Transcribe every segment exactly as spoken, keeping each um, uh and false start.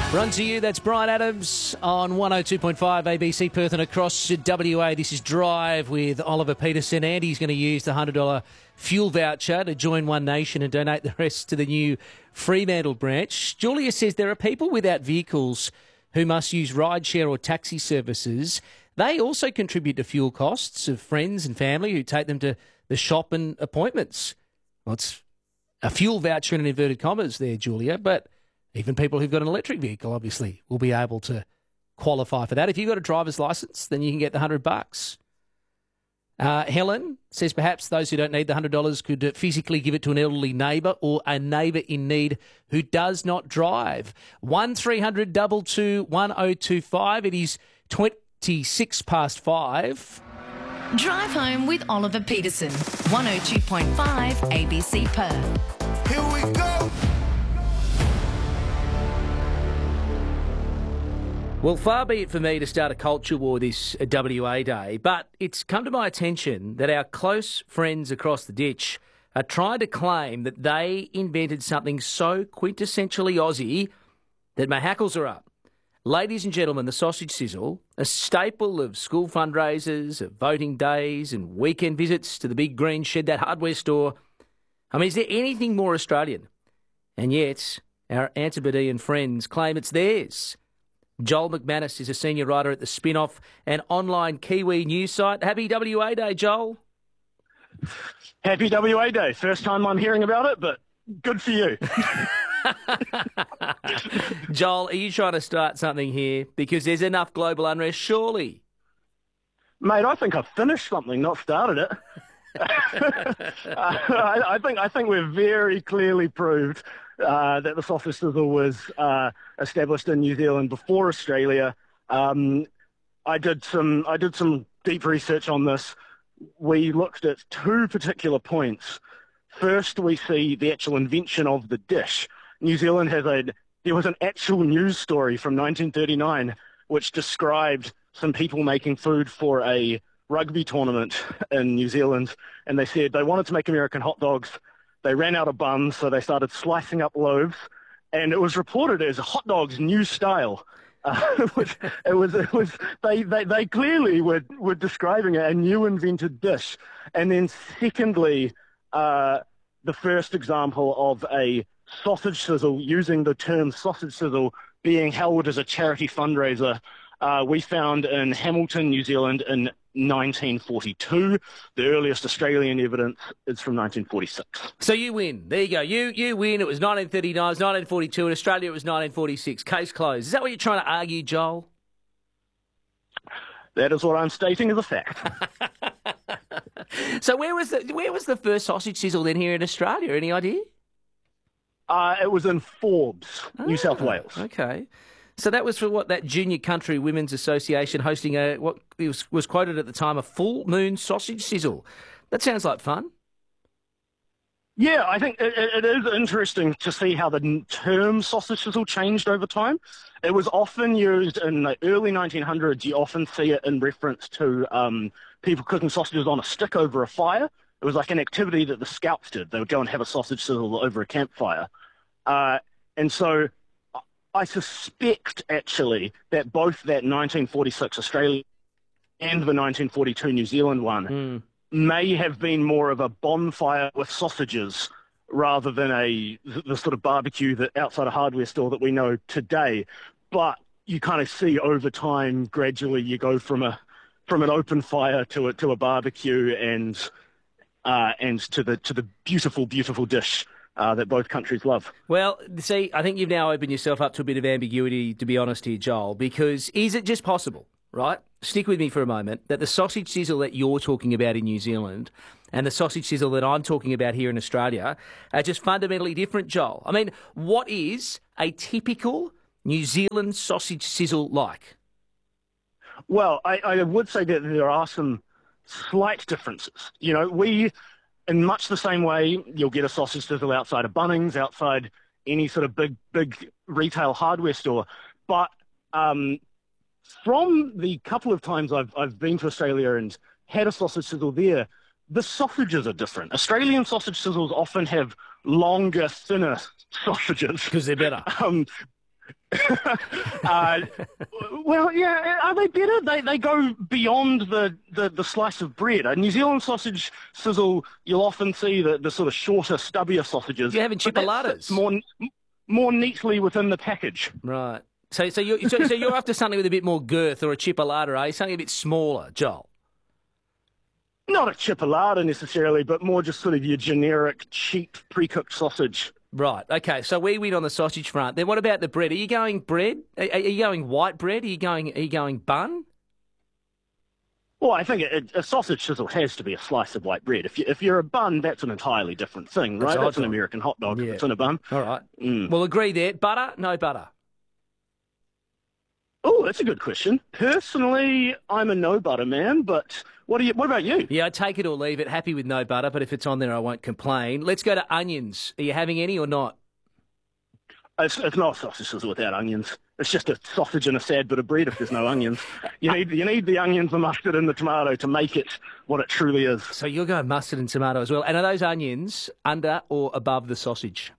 Run to you, that's Brian Adams on one oh two point five A B C Perth and across W A. This is Drive with Oliver Peterson. Andy's going to use the one hundred dollars fuel voucher to join One Nation and donate the rest to the new Fremantle branch. Julia says there are people without vehicles who must use rideshare or taxi services. They also contribute to fuel costs of friends and family who take them to the shop and appointments. Well, it's a fuel voucher in inverted commas there, Julia, but even people who've got an electric vehicle, obviously, will be able to qualify for that. If you've got a driver's licence, then you can get the one hundred bucks. Uh, Helen says perhaps those who don't need the one hundred dollars could uh, physically give it to an elderly neighbour or a neighbour in need who does not drive. one three hundred two two one oh two five. It is twenty-six past five. Drive home with Oliver Peterson. one oh two point five A B C Perth. Here we go. Well, far be it for me to start a culture war this W A Day, but it's come to my attention that our close friends across the ditch are trying to claim that they invented something so quintessentially Aussie that my hackles are up. Ladies and gentlemen, the sausage sizzle, a staple of school fundraisers, of voting days and weekend visits to the big green shed, that hardware store. I mean, is there anything more Australian? And yet, our Antipodean friends claim it's theirs. Joel McManus is a senior writer at The Spin-Off, an online Kiwi news site. Happy W A Day, Joel. Happy W A Day. First time I'm hearing about it, but good for you. Joel, are you trying to start something here? Because there's enough global unrest, surely. Mate, I think I've finished something, not started it. uh, I, I think I think we've very clearly proved uh, that the sausage sizzle was uh, established in New Zealand before Australia. Um, I did some I did some deep research on this. We looked at two particular points. First, we see the actual invention of the dish. New Zealand has a there was an actual news story from nineteen thirty-nine which described some people making food for a rugby tournament in New Zealand, and they said they wanted to make American hot dogs. They ran out of buns, so they started slicing up loaves, and it was reported as hot dogs new style. Uh, it was, it was, it was they, they, they clearly were, were describing a new invented dish. And then secondly, uh, the first example of a sausage sizzle, using the term sausage sizzle, being held as a charity fundraiser, uh, we found in Hamilton, New Zealand in nineteen forty-two. The earliest Australian evidence is from nineteen forty-six. So you win. There you go. You you win. It was nineteen thirty-nine, it was nineteen forty-two. In Australia, it was nineteen forty-six. Case closed. Is that what you're trying to argue, Joel? That is what I'm stating as a fact. So where was the where was the first sausage sizzle then here in Australia? Any idea? Uh, it was in Forbes, Ah, New South Wales. Okay. So that was for what, that Junior Country Women's Association hosting a what was, was quoted at the time, a full moon sausage sizzle. That sounds like fun. Yeah, I think it, it is interesting to see how the term sausage sizzle changed over time. It was often used in the early nineteen hundreds. You often see it in reference to um, people cooking sausages on a stick over a fire. It was like an activity that the scouts did. They would go and have a sausage sizzle over a campfire. Uh, and so I suspect, actually, that both that nineteen forty-six Australia and the nineteen forty-two New Zealand one mm. may have been more of a bonfire with sausages rather than a the sort of barbecue that outside a hardware store that we know today. But you kind of see over time, gradually, you go from a from an open fire to a to a barbecue and uh, and to the to the beautiful, beautiful dish Uh, that both countries love. Well, see, I think you've now opened yourself up to a bit of ambiguity, to be honest here, Joel, because is it just possible, right? Stick with me for a moment, that the sausage sizzle that you're talking about in New Zealand and the sausage sizzle that I'm talking about here in Australia are just fundamentally different, Joel? I mean, what is a typical New Zealand sausage sizzle like? Well, I, I would say that there are some slight differences. You know, we... In much the same way, you'll get a sausage sizzle outside of Bunnings, outside any sort of big, big retail hardware store. But um, from the couple of times I've, I've been to Australia and had a sausage sizzle there, the sausages are different. Australian sausage sizzles often have longer, thinner sausages. Because they're better. Um, uh, well, yeah, are they better? They they go beyond the, the, the slice of bread. A New Zealand sausage sizzle, you'll often see the, the sort of shorter, stubbier sausages. You're having but that chipolatas. fits more more neatly within the package. Right. So so you're, so, so you're after something with a bit more girth or a chipolata, eh? Something a bit smaller, Joel. Not a chipolata necessarily, but more just sort of your generic, cheap, pre-cooked sausage. Right. Okay. So we win on the sausage front. Then what about the bread? Are you going bread? Are, are you going white bread? Are you going? Are you going bun? Well, I think it, a sausage sizzle has to be a slice of white bread. If, you, if you're a bun, that's an entirely different thing, right? That's That's an odd. American hot dog. Yeah. It's in a bun. All right. Mm. We'll agree there. Butter? No butter. Oh, that's a good question. Personally, I'm a no butter man, but what do you? What about you? Yeah, I take it or leave it. Happy with no butter, but if it's on there, I won't complain. Let's go to onions. Are you having any or not? It's, it's not a sausage sizzle without onions. It's just a sausage and a sad bit of bread if there's no onions. You need you need the onions, the mustard, and the tomato to make it what it truly is. So you're going mustard and tomato as well. And are those onions under or above the sausage?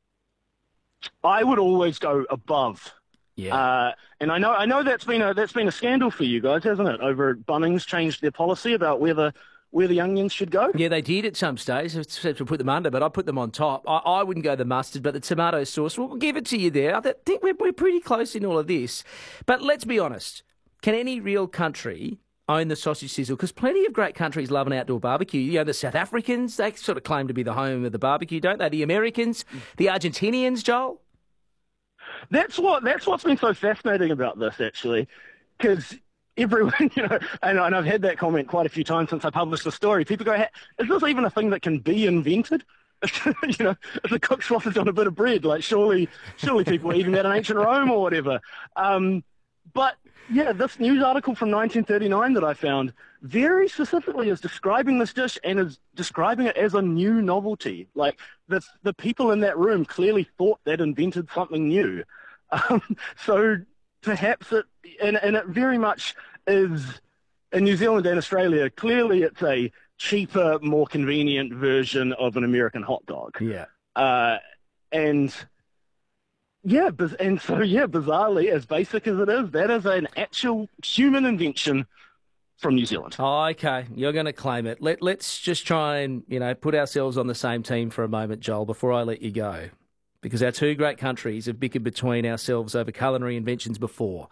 I would always go above. Yeah. Uh, and I know I know that's been a that's been a scandal for you guys, hasn't it? Over at Bunnings changed their policy about where the where the onions should go. Yeah, they did at some stage. Except to put them under, but I put them on top. I, I wouldn't go the mustard, but the tomato sauce. We'll give it to you there. I think we're, we're pretty close in all of this. But let's be honest. Can any real country own the sausage sizzle? Because plenty of great countries love an outdoor barbecue. You know, the South Africans, they sort of claim to be the home of the barbecue, don't they? The Americans, the Argentinians, Joel? That's what that's what's been so fascinating about this, actually, because everyone, you know, and, and I've had that comment quite a few times since I published the story. People go, hey, "Is this even a thing that can be invented?" You know, it's a cooked sausage on a bit of bread. Like, surely, surely people were eating that in ancient Rome or whatever. Um, but yeah, this news article from nineteen thirty-nine that I found very specifically is describing this dish and is describing it as a new novelty. Like, the the people in that room clearly thought they'd invented something new. Um, so perhaps it, and, and it very much is, in New Zealand and Australia, clearly it's a cheaper, more convenient version of an American hot dog. Yeah. Uh, and yeah, biz- and so yeah, bizarrely, as basic as it is, that is an actual human invention from New Zealand. Oh, okay. You're going to claim it. Let, let's just try and, you know, put ourselves on the same team for a moment, Joel, before I let you go. Because our two great countries have bickered between ourselves over culinary inventions before.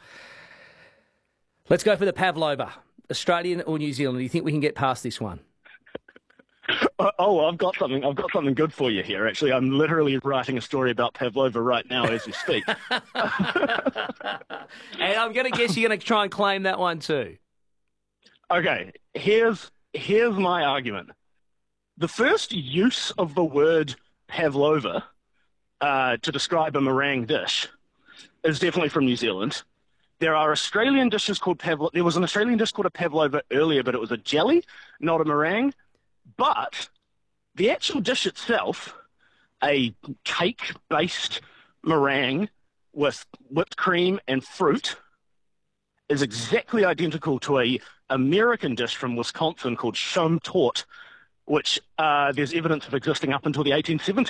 Let's go for the pavlova. Australian or New Zealand? Do you think we can get past this one? Oh, I've got something. I've got something good for you here. Actually, I'm literally writing a story about pavlova right now as we speak. And I'm going to guess you're going to try and claim that one too. Okay, here's here's my argument. The first use of the word pavlova uh, to describe a meringue dish is definitely from New Zealand. There are Australian dishes called pavlova. There was an Australian dish called a pavlova earlier, but it was a jelly, not a meringue. But the actual dish itself, a cake-based meringue with whipped cream and fruit, is exactly identical to a American dish from Wisconsin called Chum Tort, which uh, there's evidence of existing up until the eighteen seventies.